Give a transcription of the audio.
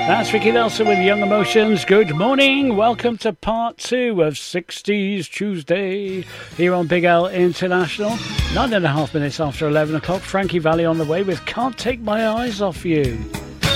That's Ricky Nelson with Young Emotions. Good morning. Welcome to part 2 of 60s Tuesday here on Big L International. 9.5 minutes after 11 o'clock. Frankie Valli on the way with Can't Take My Eyes Off You.